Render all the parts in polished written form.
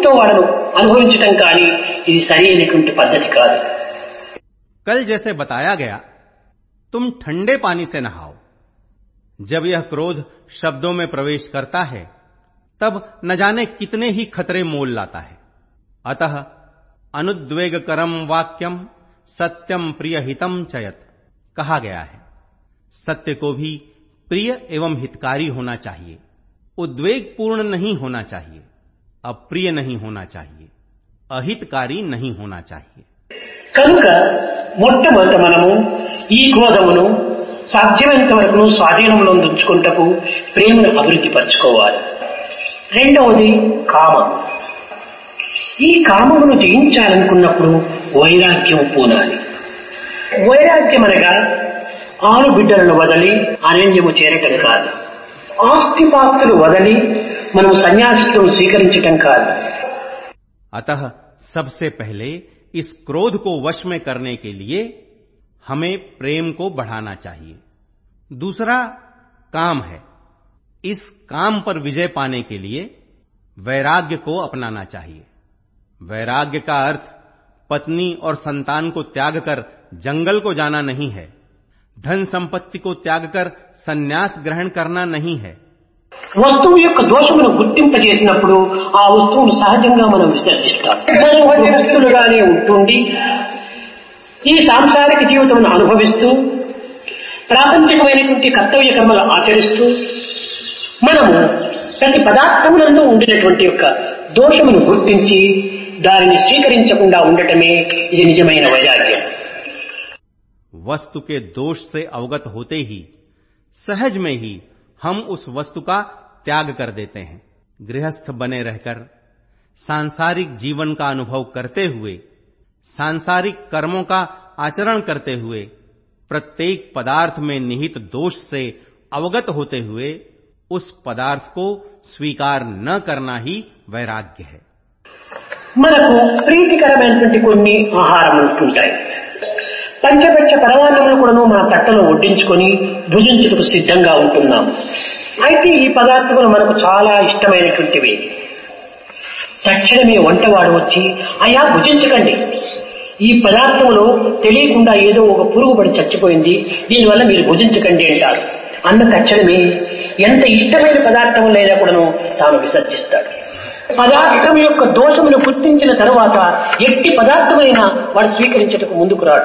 శక్తితో వాళ్ళను అనుభవించటం కానీ ఇది సరైనటువంటి పద్ధతి కాదు. कल जैसे बताया गया, तुम ठंडे पानी से नहाओ. जब यह क्रोध शब्दों में प्रवेश करता है तब न जाने कितने ही खतरे मोल लाता है. अतः अनुद्वेगकरम वाक्यम सत्यम प्रिय हितम चयत कहा गया है. सत्य को भी प्रिय एवं हितकारी होना चाहिए, उद्वेगपूर्ण नहीं होना चाहिए, अप्रिय नहीं होना चाहिए, अहितकारी नहीं होना चाहिए. కనుక మొట్టమొదట మనము ఈ క్రోధమును సాధ్యమైనంత వరకు స్వాధీనంలో ఉంచుకుంటకు ప్రేమను అభివృద్ధి పరచుకోవాలి. రెండవది కామం. ఈ కామమును జయించాలనుకున్నప్పుడు వైరాగ్యం పూనాలి. వైరాగ్యం అనగా ఆరు బిడ్డలను వదలి అరణ్యము చేరటం కాదు, ఆస్తిపాస్తులు వదలి మనము సన్యాసిత్వం స్వీకరించటం కాదు. अतः सबसे पहले इस क्रोध को वश में करने के लिए हमें प्रेम को बढ़ाना चाहिए. दूसरा काम है. इस काम पर विजय पाने के लिए वैराग्य को अपनाना चाहिए. वैराग्य का अर्थ पत्नी और संतान को त्याग कर जंगल को जाना नहीं है, धन संपत्ति को त्याग कर संन्यास ग्रहण करना नहीं है. వస్తువు యొక్క దోషమును గుర్తింపజేసినప్పుడు ఆ వస్తువును సహజంగా మనం విసర్జిస్తాం. వస్తువులుగానే ఉంటుండి ఈ సాంసారిక జీవితం అనుభవిస్తూ ప్రాపంచికమైనటువంటి కర్తవ్య కర్మలు ఆచరిస్తూ మనము ప్రతి పదార్థమునందు ఉండినటువంటి యొక్క దోషమును గుర్తించి దానిని స్వీకరించకుండా ఉండటమే ఇది నిజమైన వైరాగ్యం. वस्तु के दोष से अवगत होते ही सहज में ही हम उस वस्तु का त्याग कर देते हैं. गृहस्थ बने रहकर सांसारिक जीवन का अनुभव करते हुए, सांसारिक कर्मों का आचरण करते हुए, प्रत्येक पदार्थ में निहित दोष से अवगत होते हुए उस पदार्थ को स्वीकार न करना ही वैराग्य है. మనకు ప్రీతికరమైనటువంటి కొన్ని ఆహారములు ఉంటుంటాయి. పంచపక్ష పరమాన్నములు కూడాను మన తట్టలో వడ్డించుకొని భుజించుటకు సిద్ధంగా ఉంటున్నాం. అయితే ఈ పదార్థములు మనకు చాలా ఇష్టమైనటువంటివి. తక్షణమే వంటవాడు వచ్చి అయ్యా భుజించకండి, ఈ పదార్థములో తెలియకుండా ఏదో ఒక పురుగు పడి చచ్చిపోయింది, దీనివల్ల మీరు భుజించకండి అంటారు. అన్న తక్షణమే ఎంత ఇష్టమైన పదార్థములైనా కూడాను తాను విసర్జిస్తాడు. పదార్థం యొక్క దోషమును గుర్తించిన తరువాత ఎట్టి పదార్థమైనా వాడు స్వీకరించటకు ముందుకు రాడు.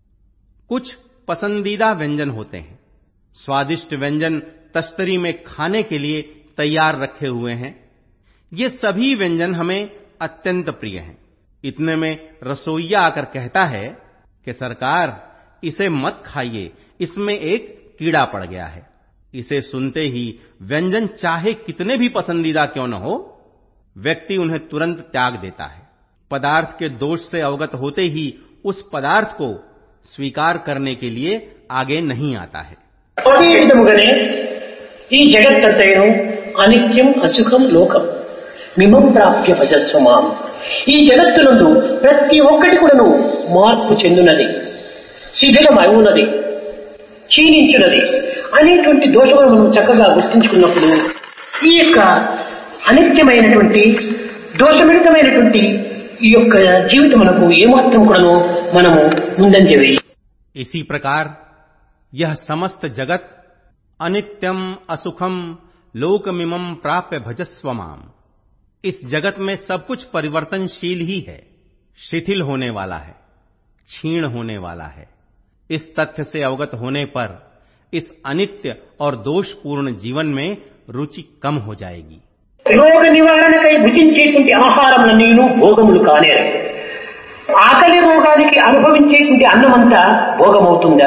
कुछ पसंदीदा व्यंजन होते हैं. स्वादिष्ट व्यंजन तश्तरी में खाने के लिए तैयार रखे हुए हैं. ये सभी व्यंजन हमें अत्यंत प्रिय हैं. इतने में रसोइया आकर कहता है कि सरकार इसे मत खाइए, इसमें एक कीड़ा पड़ गया है. इसे सुनते ही व्यंजन चाहे कितने भी पसंदीदा क्यों न हो, व्यक्ति उन्हें तुरंत त्याग देता है. पदार्थ के दोष से अवगत होते ही उस पदार्थ को स्वीकार करने के लिए आगे नहीं आता है. అదే విధముగానే ఈ జగత్తంతయును అనిత్యం అసుఖం లోకం మిమం ప్రాప్య భజస్వమాం. ఈ జగత్తునందు ప్రతి ఒక్కటి కూడాను మార్పు చెందునది, శిథిలమవునది, క్షీణించున్నది అనేటువంటి దోషములు మనం చక్కగా గుర్తించుకున్నప్పుడు ఈ యొక్క అనిత్యమైనటువంటి దోషమిళితమైనటువంటి ఈ యొక్క జీవితమునకు ఏమాత్రం కూడాను మనము ముందంజ వేయి. इसी प्रकार यह समस्त जगत अनित्यम असुखम लोकमिमं प्राप्य भजस्वमाम. इस जगत में सब कुछ परिवर्तनशील ही है, शिथिल होने वाला है, क्षीण होने वाला है. इस तथ्य से अवगत होने पर इस अनित्य और दोषपूर्ण जीवन में रुचि कम हो जाएगी. రోగ నివారణకై భుజించేటువంటి ఆహారములన్నీను భోగములు కానేరు. ఆకలి రోగానికి అనుభవించేటువంటి అన్నమంతా భోగమవుతుందా?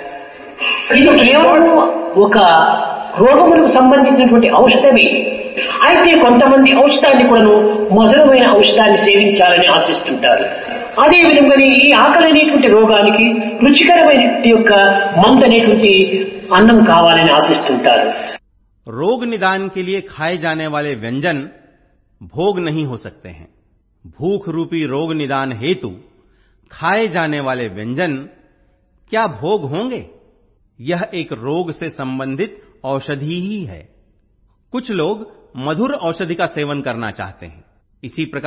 ఇది కేవలం ఒక రోగములకు సంబంధించినటువంటి ఔషధమే. అయితే కొంతమంది ఔషధాన్ని కూడాను మధురమైన ఔషధాన్ని సేవించాలని ఆశిస్తుంటారు. అదే విధంగానే ఈ ఆకలి అనేటువంటి రోగానికి రుచికరమైన యొక్క మందు అనేటువంటి అన్నం కావాలని ఆశిస్తుంటారు. रोग निदान के लिए खाए जाने वाले व्यंजन भोग नहीं हो सकते हैं. भूख रूपी रोग निदान हेतु खाए जाने वाले व्यंजन क्या भोग होंगे? यह एक रोग से संबंधित औषधि ही है. कुछ लोग मधुर औषधि का सेवन करना चाहते हैं. इसी प्रकार